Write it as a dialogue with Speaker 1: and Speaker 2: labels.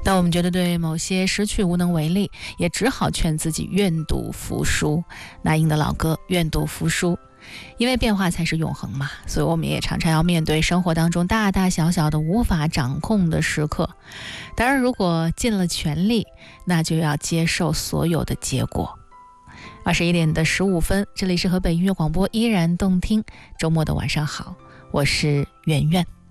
Speaker 1: 当我们觉得对某些失去无能为力，也只好劝自己愿赌服输。那英的老歌《愿赌服输》，因为变化才是永恒嘛，所以我们也常常要面对生活当中大大小小的无法掌控的时刻。当然，如果尽了全力，那就要接受所有的结果。21:15，这里是河北音乐广播，依然动听。周末的晚上好，我是圆圆。